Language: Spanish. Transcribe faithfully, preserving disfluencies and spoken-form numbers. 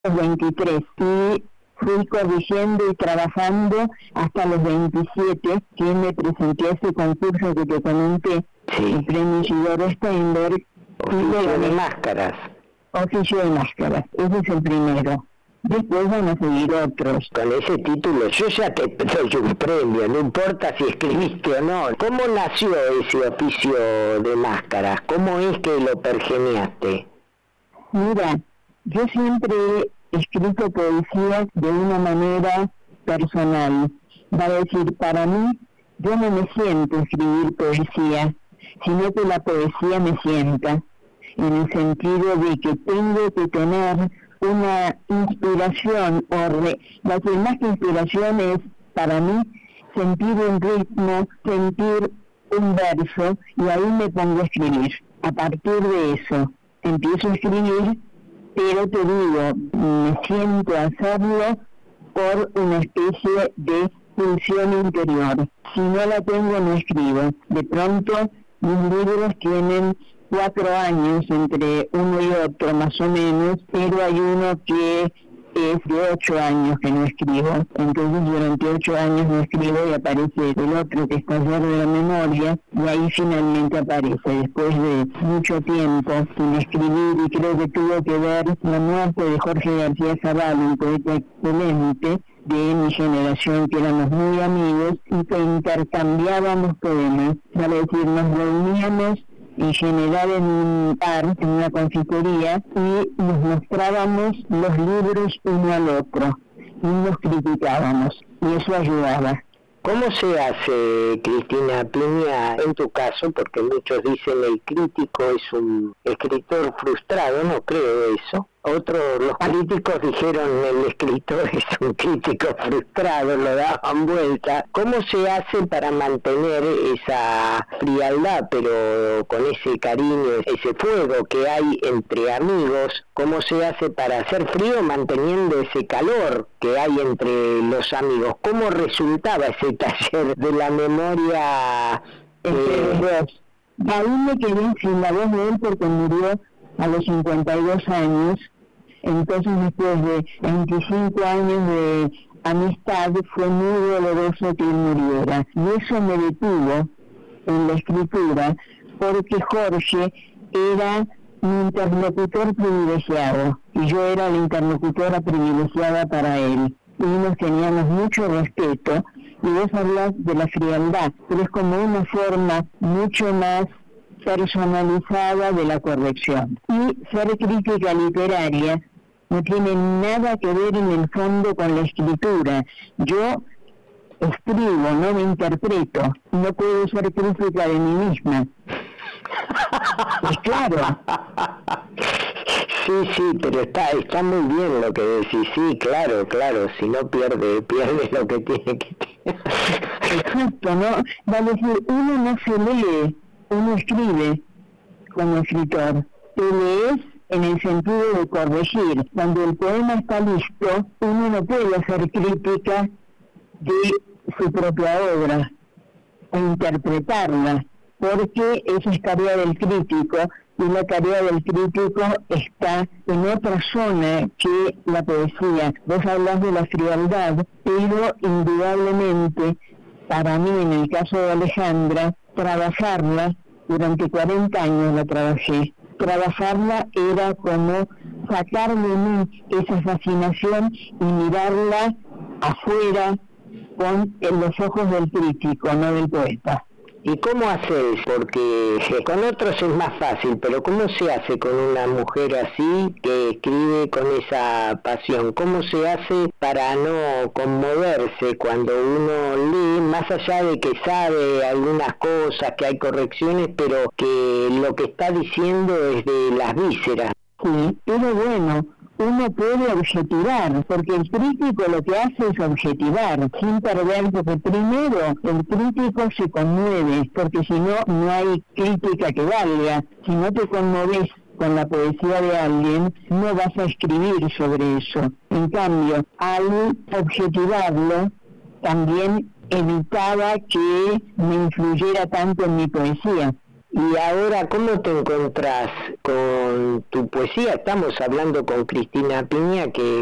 los veintitrés y fui corrigiendo y trabajando hasta los veintisiete, que me presenté a ese concurso que te comenté, sí. El premio Isidoro Steinberg. Oficio de máscaras. Oficio de máscaras, ese es el primero. Después van a seguir otros. Con ese título yo ya te doy un premio, no importa si escribiste o no. ¿Cómo nació ese oficio de máscaras? ¿Cómo es que lo pergeniaste? Mira, yo siempre he escrito poesía de una manera personal. Va a decir, para mí, yo no me siento a escribir poesía, sino que la poesía me sienta, en el sentido de que tengo que tener una inspiración, o re, la que más que inspiración es, para mí, sentir un ritmo, sentir un verso, y ahí me pongo a escribir. A partir de eso, empiezo a escribir, pero te digo, me siento a hacerlo por una especie de pulsión interior. Si no la tengo, no escribo. De pronto, mis libros tienen cuatro años entre uno y otro, más o menos, pero hay uno que es de ocho años que no escribo. Entonces, durante ocho años no escribo y aparece el otro que está lleno de la memoria, y ahí finalmente aparece, después de mucho tiempo sin escribir, y creo que tuvo que ver la muerte de Jorge García Zaval, un poeta excelente de mi generación, que éramos muy amigos y que intercambiábamos poemas. Vale decir, nos reuníamos en general en un bar, en una confitería, y nos mostrábamos los libros uno al otro y nos criticábamos, y eso ayudaba. ¿Cómo se hace, Cristina Piña, en tu caso? Porque muchos dicen el crítico es un escritor frustrado, no creo eso. Otros, los críticos dijeron el escritor es un crítico frustrado, lo daban vuelta. ¿Cómo se hace para mantener esa frialdad, pero con ese cariño, ese fuego que hay entre amigos? ¿Cómo se hace para hacer frío manteniendo ese calor que hay entre los amigos? ¿Cómo resultaba ese taller de la memoria? Eh... Ahí me quedé sin la voz de él porque murió a los cincuenta y dos años, entonces después de veinticinco años de amistad fue muy doloroso que él muriera, y eso me detuvo en la escritura, porque Jorge era mi interlocutor privilegiado, y yo era la interlocutora privilegiada para él, y nos teníamos mucho respeto, y vos hablas de la frialdad, pero es como una forma mucho más personalizada de la corrección. Y ser crítica literaria no tiene nada que ver en el fondo con la escritura. Yo escribo, no me interpreto, no puedo ser crítica de mí misma. Pues claro. Sí, sí, pero está está muy bien lo que decís, sí, claro, claro, si no pierde, pierde lo que tiene que tener. Exacto, ¿no? Vale decir, uno no se lee, uno escribe como escritor. Te lees en el sentido de corregir. Cuando el poema está listo, uno no puede hacer crítica de su propia obra e interpretarla, porque eso es tarea del crítico, y la tarea del crítico está en otra zona que la poesía. Vos hablas de la frialdad, pero indudablemente, para mí, en el caso de Alejandra, trabajarla, durante cuarenta años la trabajé, trabajarla era como sacar de mí esa fascinación y mirarla afuera con los ojos del crítico, no del poeta. ¿Y cómo haces? Porque con otros es más fácil, pero ¿cómo se hace con una mujer así que escribe con esa pasión? ¿Cómo se hace para no conmoverse cuando uno lee, más allá de que sabe algunas cosas, que hay correcciones, pero que lo que está diciendo es de las vísceras? Sí, pero bueno, uno puede objetivar, porque el crítico lo que hace es objetivar, sin perder, porque primero el crítico se conmueve, porque si no, no hay crítica que valga. Si no te conmoves con la poesía de alguien, no vas a escribir sobre eso. En cambio, al objetivarlo, también evitaba que me influyera tanto en mi poesía. Y ahora, ¿cómo te encontrás con tu poesía? Estamos hablando con Cristina Piña, que